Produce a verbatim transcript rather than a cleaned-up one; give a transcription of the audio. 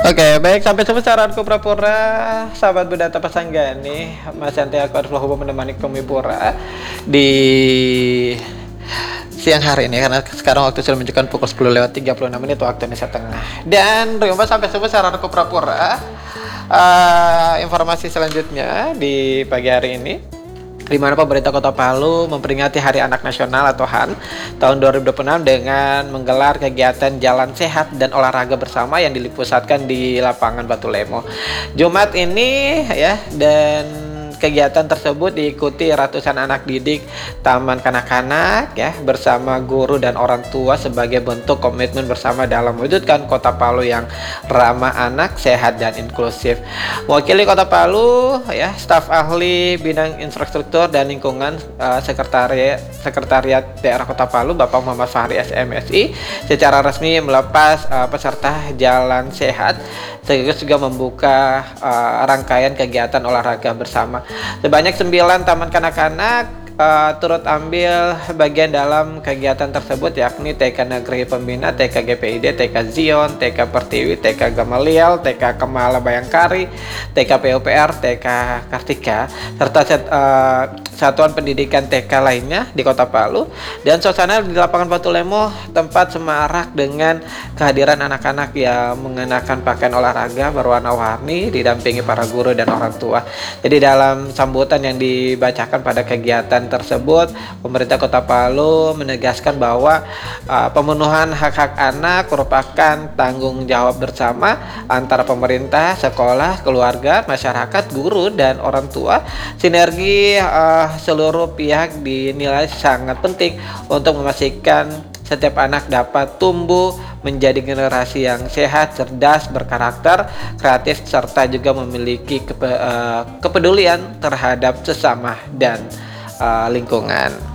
Oke, baik, sampai selesai saranku Pura-Pura, sahabat Budata Pasanggani, Mas Yanti aku harus menemani kami Pura di siang hari ini karena sekarang waktu sudah menunjukkan pukul sepuluh lewat tiga puluh enam menit waktu Indonesia Tengah. Dan Rimba sampai selesai saranku Pura-Pura. Uh, informasi selanjutnya di pagi hari ini, di mana pemerintah Kota Palu memperingati Hari Anak Nasional atau H A N tahun dua ribu dua puluh enam dengan menggelar kegiatan jalan sehat dan olahraga bersama yang dipusatkan di lapangan Batu Lemo Jumat ini ya. Dan kegiatan tersebut diikuti ratusan anak didik taman kanak-kanak ya bersama guru dan orang tua sebagai bentuk komitmen bersama dalam mewujudkan Kota Palu yang ramah anak, sehat dan inklusif. Mewakili Kota Palu ya, staf ahli bidang infrastruktur dan lingkungan uh, sekretariat sekretariat daerah Kota Palu Bapak Muhammad Fahri S M S I secara resmi melepas uh, peserta jalan sehat sekaligus juga membuka uh, rangkaian kegiatan olahraga bersama. Sebanyak sembilan taman kanak-kanak Uh, turut ambil bagian dalam kegiatan tersebut, yakni T K Negeri Pembina, T K G P I D, T K Zion, T K Pertiwi, T K Gamaliel, T K Kemala Bayangkari, T K P U P R, T K Kartika, serta set, uh, satuan pendidikan T K lainnya di Kota Palu. Dan suasana di lapangan Batu Lemo tempat semarak dengan kehadiran anak-anak yang mengenakan pakaian olahraga berwarna-warni didampingi para guru dan orang tua. Jadi dalam sambutan yang dibacakan pada kegiatan tersebut, pemerintah Kota Palu menegaskan bahwa uh, pemenuhan hak-hak anak merupakan tanggung jawab bersama antara pemerintah, sekolah, keluarga, masyarakat, guru dan orang tua. Sinergi uh, seluruh pihak dinilai sangat penting untuk memastikan setiap anak dapat tumbuh menjadi generasi yang sehat, cerdas, berkarakter, kreatif, serta juga memiliki kepe, uh, kepedulian terhadap sesama dan Uh, lingkungan.